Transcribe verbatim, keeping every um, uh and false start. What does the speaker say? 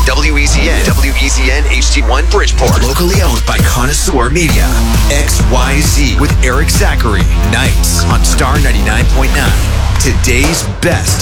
W E Z N, W E Z N H D one Bridgeport. Locally owned by Connoisseur Media. X Y Z with Eric Zachary. Nights on Star ninety-nine point nine. Today's best